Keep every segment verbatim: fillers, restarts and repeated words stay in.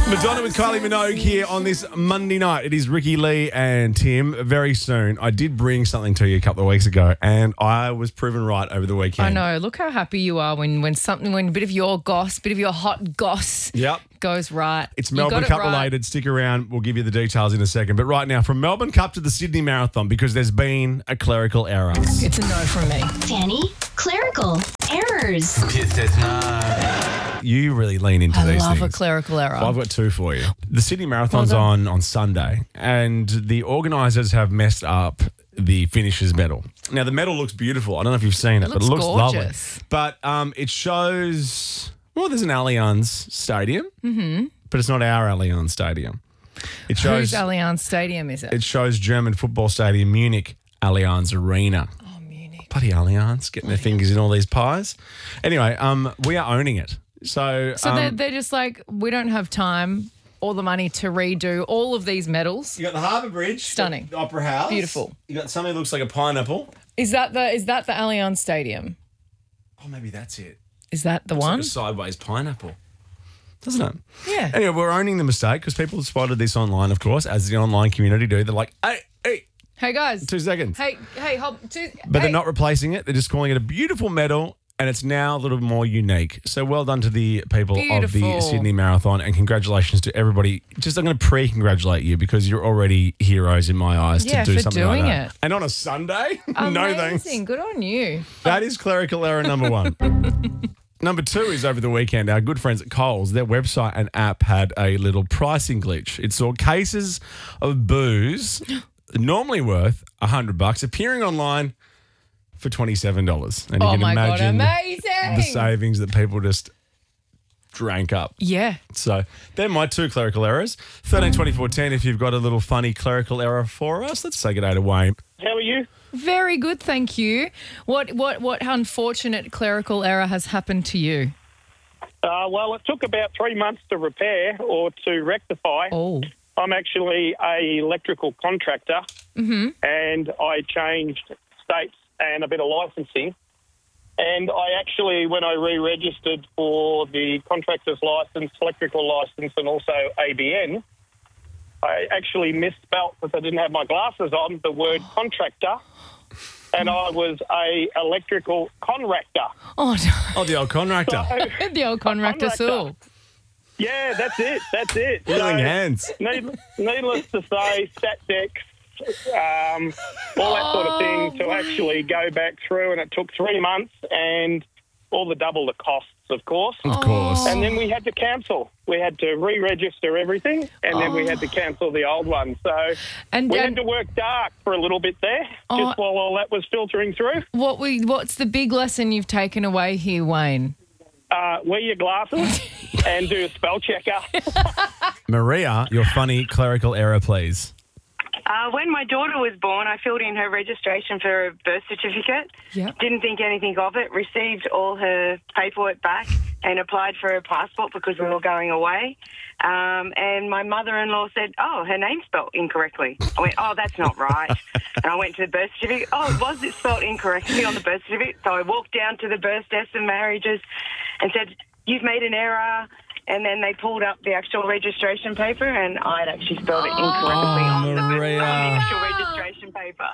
Madonna with Kylie Minogue here on this Monday night. It is Ricky Lee and Tim. Very soon, I did bring something to you a couple of weeks ago, and I was proven right over the weekend. I know. Look how happy you are when, when something, when a bit of your goss, bit of your hot goss Yep. goes right. It's You Melbourne got it Cup right. related. Stick around. We'll give you the details in a second. But right now, from Melbourne Cup to the Sydney Marathon, because there's been a clerical error. It's a no from me. Danny, clerical errors. You really lean into I these love things. a clerical error. Well, I've got two for you. The Sydney Marathon's Well on on Sunday, and the organisers have messed up the finishers medal. Now, the medal looks beautiful. I don't know if you've seen it, It but it looks looks lovely. gorgeous. But um, it shows, well, there's an Allianz Stadium, mm-hmm. but it's not our Allianz Stadium. It shows Whose Allianz Stadium is it? it shows German football stadium Munich Allianz Arena. oh, Munich. Bloody Allianz, getting their fingers in all these pies. Anyway, um, we are owning it. So, So um, they're, they're just like, we don't have time or the money to redo all of these medals. you got the Harbour Bridge, Stunning. you got the Opera House, Beautiful. You got something that looks like a pineapple. Is that the is that the Allianz Stadium? Oh, maybe that's it. Is that the It's one? like a sideways pineapple, doesn't it? Yeah. Anyway, we're owning the mistake because people spotted this online, of course, as the online community do. They're like, hey, hey, Hey guys. two seconds. Hey, hey, hop, two, But hey. they're not replacing it. They're just calling it a beautiful medal, and it's now a little more unique. So well done to the people of Beautiful. the Sydney Marathon, and congratulations to everybody. Just I'm going to pre-congratulate you because you're already heroes in my eyes Yeah, to do for something doing like that. it. And on a Sunday? no thanks. Amazing. Good on you. That is clerical error number one. Number two is over the weekend. Our good friends at Coles, their website and app had a little pricing glitch. It saw cases of booze normally worth one hundred bucks appearing online for twenty-seven dollars. And you Oh can my God, imagine amazing. the savings that people just drank up. Yeah. So they're my two clerical errors. thirteen twenty-four ten if you've got a little funny clerical error for us. Let's say good day to Wayne. How are you? Very good, thank you. What what what unfortunate clerical error has happened to you? Uh, well, it took about three months to repair or to rectify. Oh. I'm actually a electrical contractor, mm-hmm. and I changed states and a bit of licensing. And I actually, when I re-registered for the contractor's license, electrical license, and also A B N, I actually misspelt, because I didn't have my glasses on, the word contractor, and I was a electrical conractor. Oh Oh, the old contractor. no. The old contractor Saul. Yeah, that's it. That's it. Healing So, hands. Needless, needless to say, stat decks, um, all that sort of thing to actually go back through, and it took three months and all the double the costs, of course. Of course. And then we had to cancel. We had to re-register everything, and then we had to cancel the old one. So And, we and had to work dark for a little bit there, Oh. just while all that was filtering through. what we what's the big lesson you've taken away here, Wayne? Uh, wear your glasses and do a spell checker. Maria, your funny clerical error, please. Uh, when my daughter was born, I filled in her registration for her birth certificate. Yep. Didn't think anything of it. Received all her paperwork back and applied for her passport because we were going away. Um, and my mother-in-law said, oh, her name's spelled incorrectly. I went, oh, that's not right. And I went to the birth certificate. Oh, it was it spelled incorrectly on the birth certificate? So I walked down to the birth desk and marriages and said, you've made an error. And then they pulled up the actual registration paper, and I'd actually spelled it incorrectly on, the, Maria. on the actual registration paper.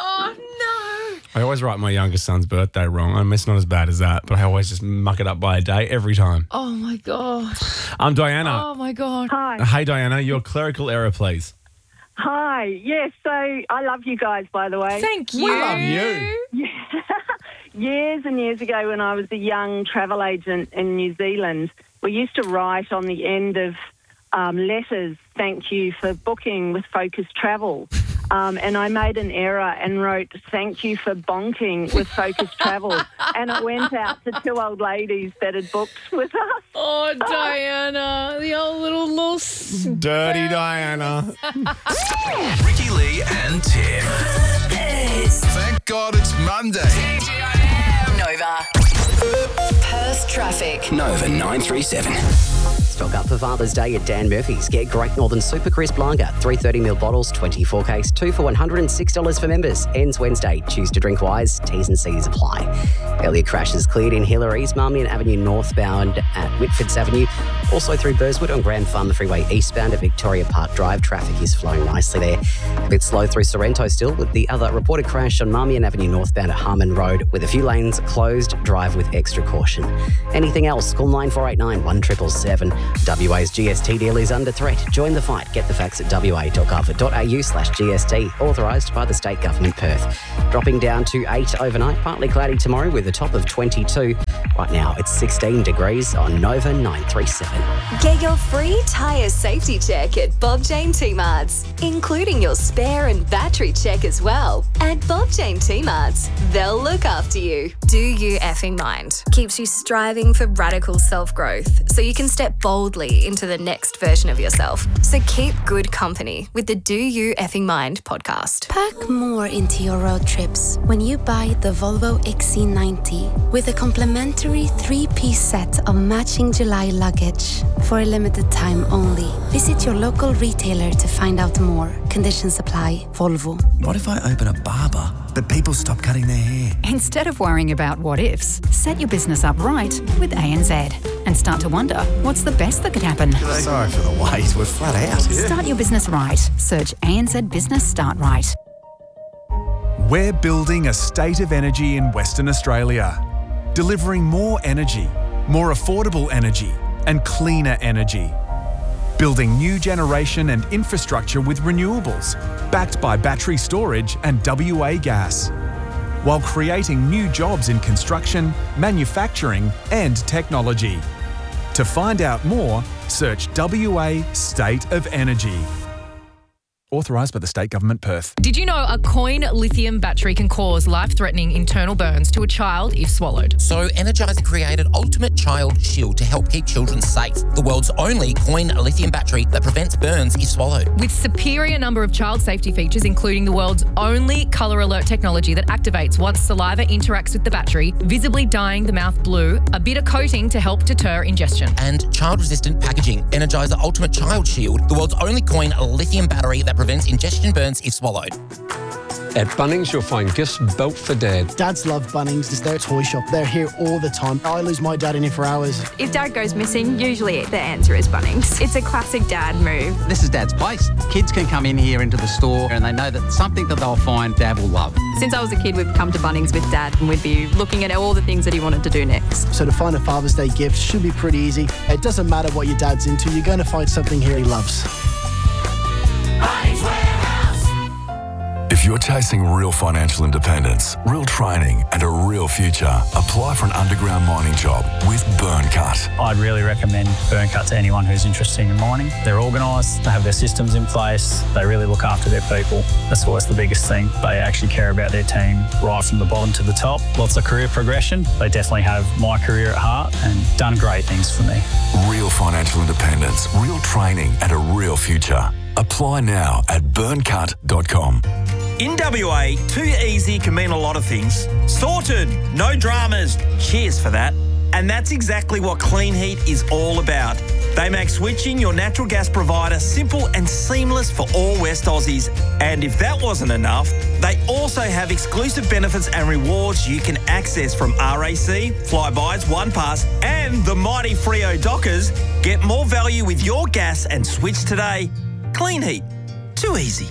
Oh I always write my youngest son's birthday wrong. I mean, it's not as bad as that, but I always just muck it up by a day every time. no. Oh my gosh. I'm Diana. Oh my God. Hi. Hey, Diana, your clerical error, please. Hi. Yes, so I love you guys, by the way. Thank you. We love you. Years and years ago when I was a young travel agent in New Zealand, we used to write on the end of um, letters, thank you for booking with Focus Travel. Um, and I made an error and wrote, thank you for bonking with Focus Travel. And it went out to two old ladies that had booked with us. Oh, Diana, the old little little. s- Dirty Diana. Ricky Lee and Tim. Thank God it's Monday. Nova. Perth traffic. Nova nine three seven. Stock up for Father's Day at Dan Murphy's. Get Great Northern Super Crisp Lager, three thirty ml bottles, twenty-four case, two for one hundred six dollars for members. Ends Wednesday. Choose to drink wise. T's and C's apply. Earlier crashes cleared in Hillary's, Marmion Avenue northbound at Whitfords Avenue. Also through Burswood on Grand Farm Freeway eastbound at Victoria Park Drive. Traffic is flowing nicely there. A bit slow through Sorrento still, with the other reported crash on Marmion Avenue northbound at Harmon Road with a few lanes closed. Drive with extra caution. Anything else? Call nine four eight nine, one seven seven seven. W A's G S T deal is under threat. Join the fight. Get the facts at w a dot gov dot a u slash G S T. Authorised by the State Government, Perth. Dropping down to eight overnight. Partly cloudy tomorrow with a top of twenty-two. Right now it's sixteen degrees on Nova nine three seven. Get your free tyre safety check at Bob Jane T-Marts, including your spare and battery check as well. At Bob Jane T-Marts, they'll look after you. Do You Effing Mind keeps you striving for radical self-growth so you can step boldly into the next version of yourself. So keep good company with the Do You Effing Mind podcast. Pack more into your road trips when you buy the Volvo X C ninety with a complimentary three-piece set of matching July luggage for a limited time only. Visit your local retailer to find out more. Conditions apply. Volvo. What if I open a barber, but people stop cutting their hair? Instead of worrying about what ifs, set your business up right with A N Z and start to wonder what's the best that could happen. Sorry for the wait, we're flat out. Start your business right. Search A N Z Business Start Right. We're building a state of energy in Western Australia, delivering more energy, more affordable energy, and cleaner energy. Building new generation and infrastructure with renewables, backed by battery storage and W A gas, while creating new jobs in construction, manufacturing, and technology. To find out more, search W A State of Energy. Authorised by the State Government, Perth. Did you know a coin lithium battery can cause life-threatening internal burns to a child if swallowed? So Energizer created Ultimate Child Shield to help keep children safe. The world's only coin lithium battery that prevents burns if swallowed. With superior number of child safety features, including the world's only colour alert technology that activates once saliva interacts with the battery, visibly dyeing the mouth blue, a bitter coating to help deter ingestion. And child-resistant packaging. Energizer Ultimate Child Shield, the world's only coin lithium battery that prevents ingestion burns if swallowed. At Bunnings, you'll find gifts built for Dad. Dads love Bunnings. It's their toy shop. They're here all the time. I lose my dad in here for hours. If Dad goes missing, usually the answer is Bunnings. It's a classic Dad move. This is Dad's place. Kids can come in here into the store and they know that something that they'll find Dad will love. Since I was a kid, we've come to Bunnings with Dad and we'd be looking at all the things that he wanted to do next. So to find a Father's Day gift should be pretty easy. It doesn't matter what your dad's into. You're going to find something here he loves. Bunnings Warehouse. If you're chasing real financial independence, real training, and a real future, apply for an underground mining job with Burncut. I'd really recommend Burncut to anyone who's interested in mining. They're organised, they have their systems in place, they really look after their people. That's always the biggest thing. They actually care about their team right from the bottom to the top. Lots of career progression. They definitely have my career at heart and done great things for me. Real financial independence, real training, and a real future. Apply now at burncut dot com. In W A, too easy can mean a lot of things. Sorted, no dramas, cheers for that. And that's exactly what Clean Heat is all about. They make switching your natural gas provider simple and seamless for all West Aussies. And if that wasn't enough, they also have exclusive benefits and rewards you can access from R A C, Flybys, OnePass, and the mighty Freo Dockers. Get more value with your gas and switch today. Clean Heat, too easy.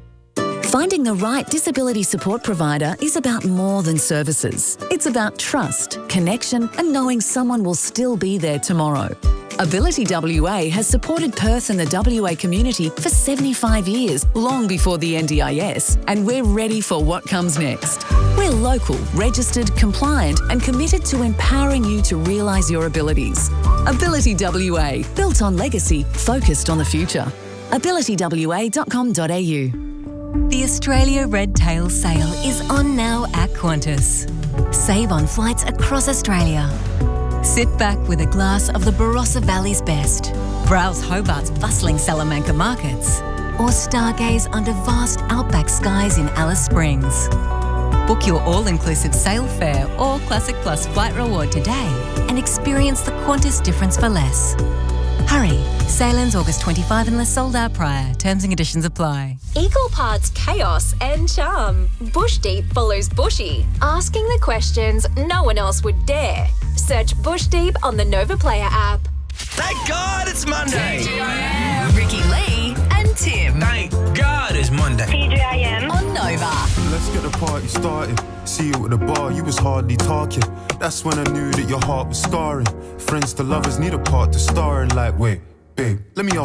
Finding the right disability support provider is about more than services. It's about trust, connection, and knowing someone will still be there tomorrow. Ability W A has supported Perth and the W A community for seventy-five years, long before the N D I S, and we're ready for what comes next. We're local, registered, compliant, and committed to empowering you to realise your abilities. Ability W A, built on legacy, focused on the future. ability w a dot com dot a u. The Australia Red Tail Sale is on now at Qantas. Save on flights across Australia. Sit back with a glass of the Barossa Valley's best. Browse Hobart's bustling Salamanca markets. Or stargaze under vast outback skies in Alice Springs. Book your all-inclusive sail fare or Classic Plus flight reward today and experience the Qantas difference for less. Hurry, sail ends August twenty-fifth unless sold out prior. Terms and conditions apply. Equal parts chaos and charm. Bush Deep follows Bushy, asking the questions no one else would dare. Search Bush Deep on the Nova Player app. Thank God it's Monday. T G I M. Ricky Lee and Tim. Thank God it's Monday. T G I M on Nova. Let's get the party started. See you at the bar, you was hardly talking. That's when I knew that your heart was scarring. Friends to lovers need a part to star in. Like, wait, babe, let me